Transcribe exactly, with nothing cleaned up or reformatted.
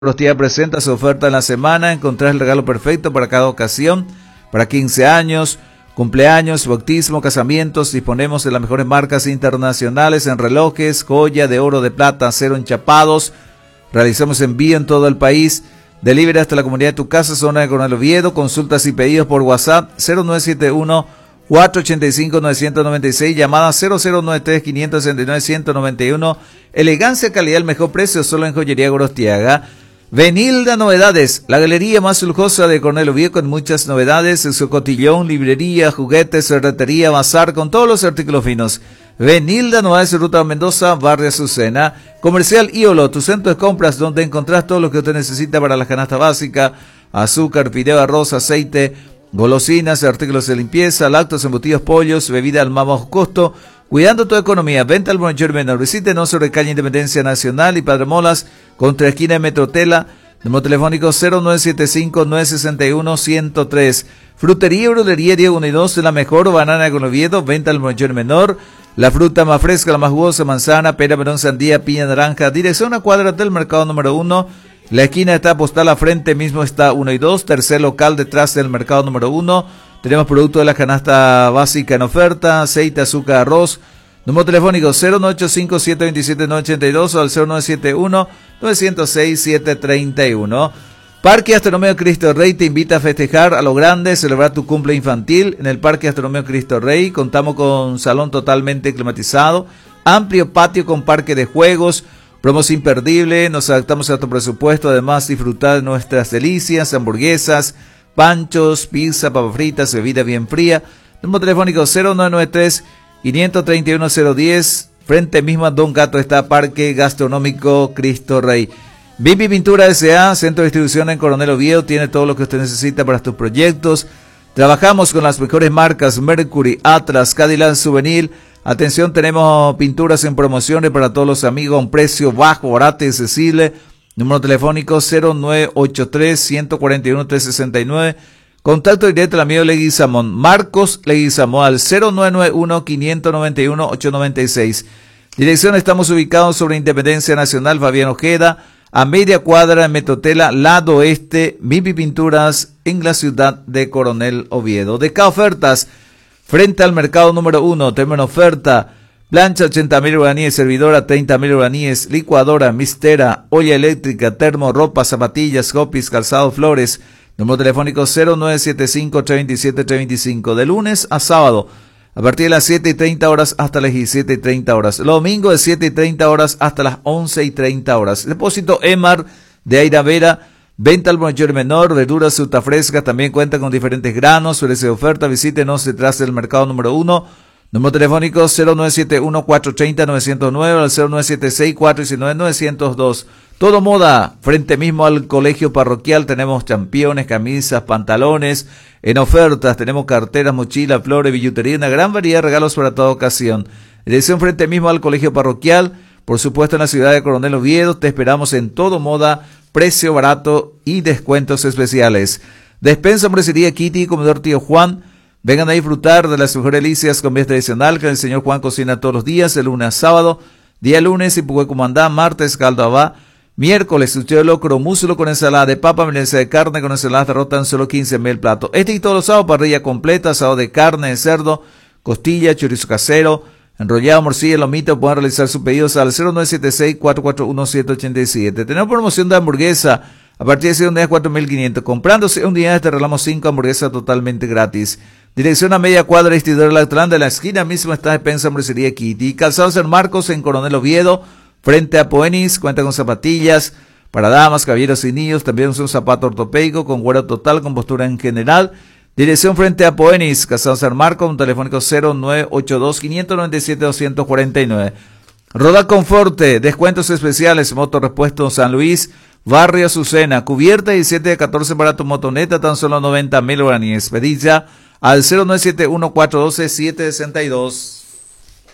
Rostia presenta su oferta en la semana. Encontrás el regalo perfecto para cada ocasión, para quince años, cumpleaños, bautismo, casamientos. Disponemos de las mejores marcas internacionales en relojes, joya de oro, de plata, acero, enchapados. Realizamos envío en todo el país. Delivery hasta la comunidad de tu casa, zona de Coronel Oviedo. Consultas y pedidos por WhatsApp cero nueve siete uno, cuatro ocho cinco, nueve nueve seis, llamada cero cero nueve tres, cinco seis nueve, uno cero nueve uno. Elegancia, calidad, el mejor precio, solo en Joyería Gorostiaga. Venilda Novedades, la galería más lujosa de Coronel Oviedo con muchas novedades, en su cotillón, librería, juguetes, ferretería, bazar con todos los artículos finos. Venilda Novedades, Ruta Mendoza, Barrio Azucena. Comercial Íolo, tu centro de compras donde encontrás todo lo que usted necesita para la canasta básica: azúcar, fideo, arroz, aceite, golosinas, artículos de limpieza, lácteos, embutidos, pollos, bebida al más bajo costo. Cuidando tu economía, venta al mayor menor. Visítenos sobre calle Independencia Nacional y Padre Molas, contra esquina de Metrotela, número telefónico cero nueve siete cinco, nueve seis uno, uno cero tres. Frutería y Brulería Diego uno y dos, la mejor banana con Oviedo, venta al mayor menor. La fruta más fresca, la más jugosa, manzana, pera, melón, sandía, piña, naranja. Dirección a cuadra del mercado número uno. La esquina está postal, a frente mismo está uno y dos. Tercer local detrás del mercado número uno. Tenemos producto de la canasta básica en oferta, aceite, azúcar, arroz. Número telefónico cero nueve ocho cinco, siete dos siete, nueve ocho dos o al cero nueve siete uno, nueve cero seis, siete tres uno. Parque Astronomía Cristo Rey te invita a festejar a lo grande, celebrar tu cumple infantil. En el Parque Astronomía Cristo Rey contamos con salón totalmente climatizado, amplio patio con parque de juegos, promos imperdible, nos adaptamos a tu presupuesto. Además, disfrutar de nuestras delicias, hamburguesas, panchos, pizza, papas fritas, bebida bien fría. Número telefónico cero nueve nueve tres, cinco tres uno, cero uno cero. Frente mismo a Don Gato está Parque Gastronómico Cristo Rey. Bimbi Pintura S A, centro de distribución en Coronel Oviedo, tiene todo lo que usted necesita para tus proyectos. Trabajamos con las mejores marcas: Mercury, Atlas, Cadillac Souvenir. Atención, tenemos pinturas en promociones para todos los amigos a un precio bajo, barato y accesible. Número telefónico cero nueve ocho tres, uno cuatro uno, tres seis nueve. Contacto directo al amigo Leguizamón, Marcos Leguizamón, al cero nueve nueve uno, cinco nueve uno, ocho nueve seis. Dirección: estamos ubicados sobre Independencia Nacional, Fabián Ojeda, a media cuadra en Metrotela, lado oeste. Bimbi Pinturas en la ciudad de Coronel Oviedo. De K Ofertas, frente al mercado número uno, tenemos una oferta: plancha ochenta mil guaraníes, servidora treinta mil guaraníes, licuadora, mistera, olla eléctrica, termo, ropa, zapatillas, hopis, calzado, flores. Número telefónico cero nueve siete cinco, tres dos siete, tres dos cinco. De lunes a sábado, a partir de las siete y treinta horas hasta las diecisiete y treinta horas. Los domingos de siete y treinta horas hasta las once y treinta horas. Depósito Emar de Airavera. Venta al mayor menor, verduras, fruta fresca. También cuenta con diferentes granos. Suele ser oferta. Visítenos detrás del mercado número uno. Número telefónico cero nueve siete uno, cuatro tres cero, nueve cero nueve al cero nueve siete seis, cuatro uno nueve, nueve cero dos. Todo moda, frente mismo al colegio parroquial. Tenemos championes, camisas, pantalones en ofertas. Tenemos carteras, mochilas, flores, billutería, una gran variedad de regalos para toda ocasión. Dirección: frente mismo al colegio parroquial. Por supuesto, en la ciudad de Coronel Oviedo. Te esperamos en Todo Moda, precio barato y descuentos especiales. Despensa, hamburguesería Kitty, comedor Tío Juan. Vengan a disfrutar de las mejores delicias con comida tradicional que el señor Juan cocina todos los días, de lunes a sábado. Día lunes, Ipuque Comandá, martes, caldo abá. Miércoles, sucho de locro, muslo con ensalada de papa, milanesa de carne con ensalada de rotan, solo quince mil platos. Este y todos los sábados, parrilla completa, asado de carne, de cerdo, costilla, chorizo casero, enrollado, morcilla, lomito. Pueden realizar sus pedidos al cero nueve siete seis, cuatro cuatro uno, siete ocho siete. Tenemos promoción de hamburguesa a partir de seis unidades, cuatro mil quinientos. Comprando seis unidades te regalamos cinco hamburguesas totalmente gratis. Dirección: a media cuadra, Distribuidora Atlanta, en la esquina mismo está Despensa Hamburguesería Kitty. Calzados San Marcos en Coronel Oviedo, frente a Poenis. Cuenta con zapatillas para damas, caballeros y niños. También es un zapato ortopédico con cuero total, con postura en general. Dirección: frente a Poenis, Calzados San Marcos, un telefónico cero nueve ocho dos, cinco nueve siete, dos cuatro nueve. Roda Conforte, descuentos especiales, motorrepuesto San Luis, Barrio Azucena, cubierta diecisiete de catorce para tu motoneta, tan solo noventa mil guaraníes. Pedilla al cero nueve siete uno, cuatro uno dos, siete seis dos.